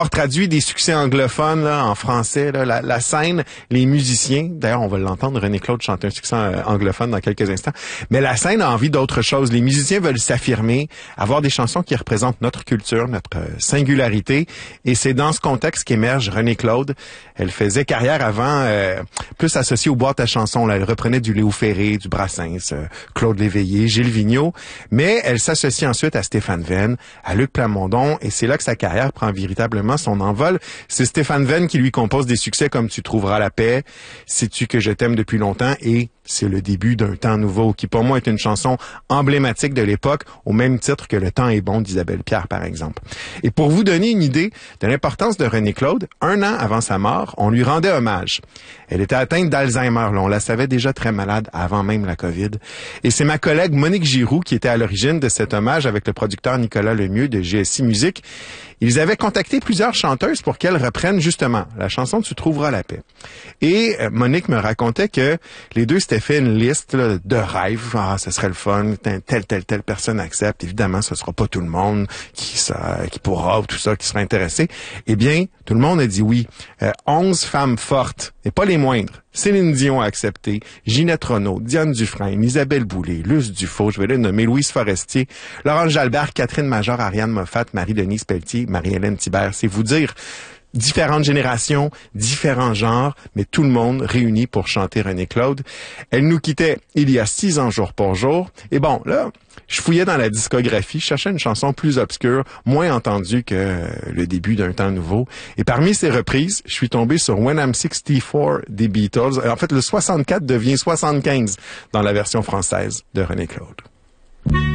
traduit des succès anglophones là, en français, là, la scène, les musiciens, d'ailleurs on va l'entendre, René-Claude chanter un succès anglophone dans quelques instants, mais la scène a envie d'autre chose. Les musiciens veulent s'affirmer, avoir des chansons qui représentent notre culture, notre singularité, et c'est dans ce contexte qu'émerge René-Claude. Elle faisait carrière avant plus associée aux boîtes à chansons, là. Elle reprenait du Léo Ferré, du Brassens, Claude Léveillé, Gilles Vigneault, mais elle s'associe ensuite à Stéphane Venn, à Luc Plamondon, et c'est là que sa carrière prend véritablement son envol. C'est Stéphane Venn qui lui compose des succès comme Tu trouveras la paix, Sais-tu que je t'aime depuis longtemps, et c'est le début d'un temps nouveau, qui pour moi est une chanson emblématique de l'époque, au même titre que Le temps est bon d'Isabelle Pierre, par exemple. Et pour vous donner une idée de l'importance de René-Claude, 1 an avant sa mort, on lui rendait hommage. Elle était atteinte d'Alzheimer, là, on la savait déjà très malade avant même la COVID. Et c'est ma collègue Monique Giroux qui était à l'origine de cet hommage avec le producteur Nicolas Lemieux de GSI Musique. Ils avaient contacté plusieurs chanteuses pour qu'elles reprennent justement la chanson Tu trouveras la paix. Et Monique me racontait que les deux s'étaient fait une liste là, de rêves. Ah, ce serait le fun, telle personne accepte. Évidemment, ce sera pas tout le monde qui pourra ou tout ça, qui sera intéressé. Eh bien, tout le monde a dit oui. 11 femmes fortes, et pas les moindres. Céline Dion a accepté, Ginette Renaud, Diane Dufresne, Isabelle Boulay, Luce Dufault, je vais les nommer, Louise Forestier, Laurence Jalbert, Catherine Major, Ariane Moffat, Marie-Denise Pelletier, Marie-Hélène Thibert. C'est vous dire différentes générations, différents genres, mais tout le monde réuni pour chanter René-Claude. Elle nous quittait il y a 6 ans jour pour jour. Et bon, là, je fouillais dans la discographie, je cherchais une chanson plus obscure, moins entendue que le début d'un temps nouveau. Et parmi ces reprises, je suis tombé sur When I'm 64 des Beatles. En fait, le 64 devient 75 dans la version française de René-Claude.